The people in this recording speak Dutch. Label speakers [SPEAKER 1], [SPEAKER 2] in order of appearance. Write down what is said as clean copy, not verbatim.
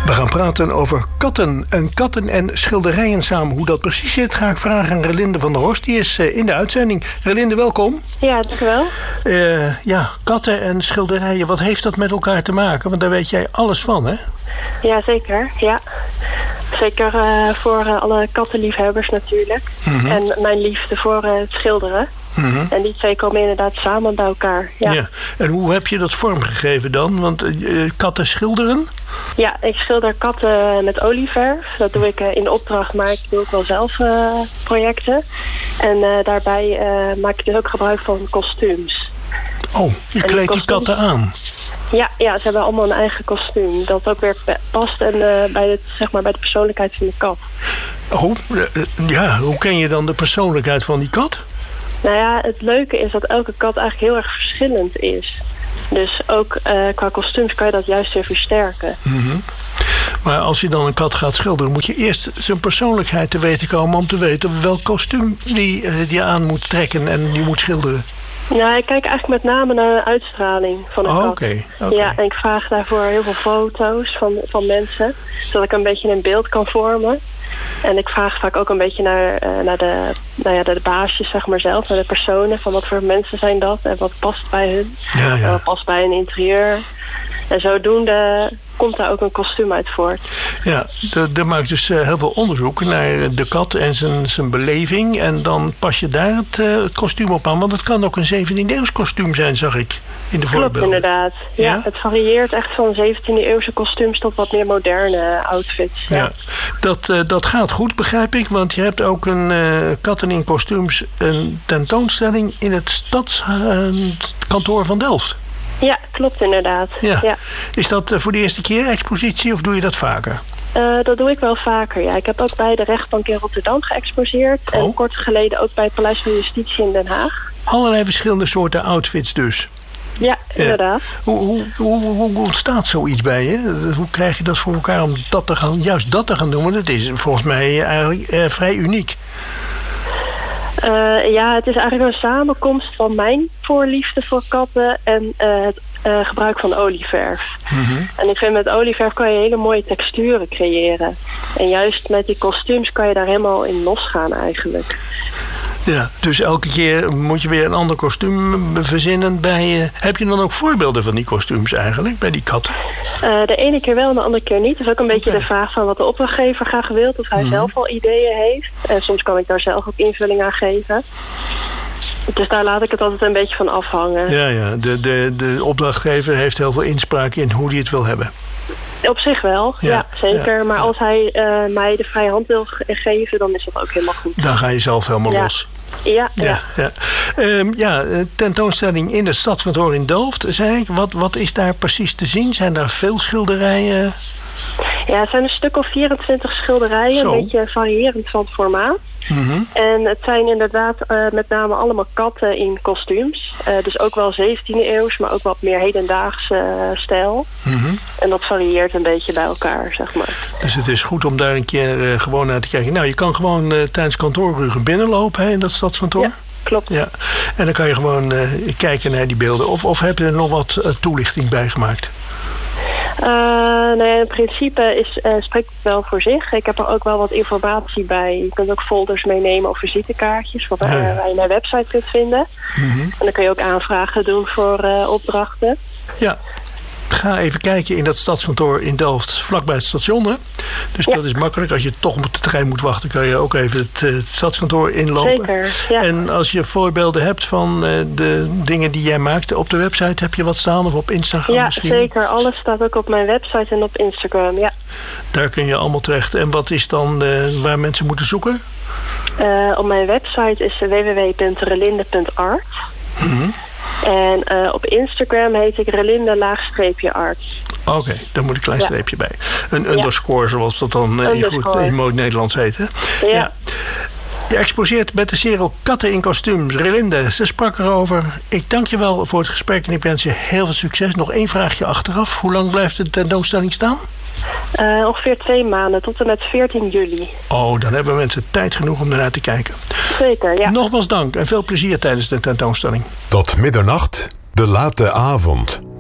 [SPEAKER 1] We gaan praten over katten en schilderijen samen. Hoe dat precies zit, ga ik vragen aan Relinde van der Horst. Die is in de uitzending. Relinde, welkom.
[SPEAKER 2] Ja, dank u wel.
[SPEAKER 1] Katten en schilderijen, wat heeft dat met elkaar te maken? Want daar weet jij alles van, hè?
[SPEAKER 2] Ja, zeker. Ja. Zeker voor alle kattenliefhebbers natuurlijk. Mm-hmm. En mijn liefde voor het schilderen. Mm-hmm. En die twee komen inderdaad samen bij elkaar. Ja.
[SPEAKER 1] En hoe heb je dat vormgegeven dan? Want katten schilderen?
[SPEAKER 2] Ja, ik schilder katten met olieverf. Dat doe ik in opdracht, maar ik doe ook wel zelf projecten. En daarbij maak ik dus ook gebruik van kostuums.
[SPEAKER 1] Oh, je kleedt die katten aan?
[SPEAKER 2] Ja, ze hebben allemaal een eigen kostuum. Dat ook weer past en bij de persoonlijkheid van de kat.
[SPEAKER 1] Oh, hoe ken je dan de persoonlijkheid van die kat?
[SPEAKER 2] Nou ja, het leuke is dat elke kat eigenlijk heel erg verschillend is. Dus ook qua kostuums kan je dat juist weer versterken. Mm-hmm.
[SPEAKER 1] Maar als je dan een kat gaat schilderen, moet je eerst zijn persoonlijkheid te weten komen om te weten welk kostuum die aan moet trekken en die moet schilderen.
[SPEAKER 2] Nou, ik kijk eigenlijk met name naar de uitstraling van een kat.
[SPEAKER 1] Okay.
[SPEAKER 2] Ja, en ik vraag daarvoor heel veel foto's van mensen, zodat ik een beetje een beeld kan vormen. En ik vraag vaak ook een beetje naar de baasjes, zeg maar zelf, naar de personen, van wat voor mensen zijn dat en wat past bij hun. Ja. En wat past bij een interieur. En zodoende komt daar ook een kostuum uit voort. Ja,
[SPEAKER 1] er maakt dus heel veel onderzoek naar de kat en zijn beleving. En dan pas je daar het kostuum op aan. Want het kan ook een 17e-eeuws kostuum zijn, zag ik in de voorbeelden.
[SPEAKER 2] Klopt, inderdaad. Ja, het varieert echt van 17e-eeuwse kostuums tot wat meer moderne outfits. Ja.
[SPEAKER 1] Dat gaat goed, begrijp ik. Want je hebt ook een katten in kostuums een tentoonstelling in het stadskantoor van Delft.
[SPEAKER 2] Ja, klopt inderdaad. Ja.
[SPEAKER 1] Is dat voor de eerste keer expositie of doe je dat vaker?
[SPEAKER 2] Dat doe ik wel vaker, ja. Ik heb ook bij de rechtbank in Rotterdam geëxposeerd. En kort geleden ook bij het Paleis van Justitie in Den Haag.
[SPEAKER 1] Allerlei verschillende soorten outfits dus.
[SPEAKER 2] Ja, inderdaad.
[SPEAKER 1] Hoe ontstaat zoiets bij je? Hoe krijg je dat voor elkaar om juist dat te gaan doen? Want het is volgens mij eigenlijk vrij uniek.
[SPEAKER 2] Het is eigenlijk een samenkomst van mijn voorliefde voor katten en het gebruik van olieverf. Mm-hmm. En ik vind met olieverf kan je hele mooie texturen creëren. En juist met die kostuums kan je daar helemaal in losgaan eigenlijk.
[SPEAKER 1] Ja, dus elke keer moet je weer een ander kostuum verzinnen bij... Heb je dan ook voorbeelden van die kostuums eigenlijk, bij die katten?
[SPEAKER 2] De ene keer wel en de andere keer niet. Dat is ook een beetje de vraag van wat de opdrachtgever graag wil. Of hij zelf al ideeën heeft. En soms kan ik daar zelf ook invulling aan geven. Dus daar laat ik het altijd een beetje van afhangen.
[SPEAKER 1] Ja. De opdrachtgever heeft heel veel inspraak in hoe hij het wil hebben.
[SPEAKER 2] Op zich wel, ja zeker. Ja. Maar als hij mij de vrije hand wil geven, dan is dat ook helemaal goed.
[SPEAKER 1] Dan ga je zelf helemaal los. Ja. Tentoonstelling in het stadskantoor in Delft, zei ik. Wat is daar precies te zien? Zijn daar veel schilderijen?
[SPEAKER 2] Ja, het zijn een stuk of 24 schilderijen. Zo. Een beetje variërend van het formaat. Mm-hmm. En het zijn inderdaad met name allemaal katten in kostuums. Dus ook wel 17e eeuws, maar ook wat meer hedendaagse stijl. Mm-hmm. En dat varieert een beetje bij elkaar, zeg maar.
[SPEAKER 1] Dus het is goed om daar een keer gewoon naar te kijken. Nou, je kan gewoon tijdens kantooruren binnenlopen in dat stadskantoor.
[SPEAKER 2] Ja, klopt.
[SPEAKER 1] Ja. En dan kan je gewoon kijken naar die beelden. Of heb je er nog wat toelichting bij gemaakt?
[SPEAKER 2] In principe spreekt het wel voor zich. Ik heb er ook wel wat informatie bij. Je kunt ook folders meenemen of visitekaartjes waar je mijn website kunt vinden. Mm-hmm. En dan kun je ook aanvragen doen voor opdrachten. Ja.
[SPEAKER 1] Ga even kijken in dat stadskantoor in Delft, vlakbij het station. Hè? Dus dat is makkelijk. Als je toch op de trein moet wachten, kan je ook even het stadskantoor inlopen.
[SPEAKER 2] Zeker, ja.
[SPEAKER 1] En als je voorbeelden hebt van de dingen die jij maakte op de website, heb je wat staan of op Instagram misschien?
[SPEAKER 2] Ja, zeker. Alles staat ook op mijn website en op Instagram, ja.
[SPEAKER 1] Daar kun je allemaal terecht. En wat is dan waar mensen moeten zoeken?
[SPEAKER 2] Op mijn website is www.relinde.art. Mm-hmm. En op Instagram heet ik Relinde_art.
[SPEAKER 1] Oké, daar moet een klein streepje bij. Een underscore, zoals dat dan in mooi Nederlands heet. Hè? Ja. Je exposeert met de serie Katten in kostuums. Relinde, ze sprak erover. Ik dank je wel voor het gesprek en ik wens je heel veel succes. Nog één vraagje achteraf. Hoe lang blijft de tentoonstelling staan?
[SPEAKER 2] Ongeveer 2 maanden, tot en met 14 juli.
[SPEAKER 1] Oh, dan hebben mensen tijd genoeg om ernaar te kijken.
[SPEAKER 2] Zeker, ja.
[SPEAKER 1] Nogmaals dank en veel plezier tijdens de tentoonstelling.
[SPEAKER 3] Tot middernacht, de late avond.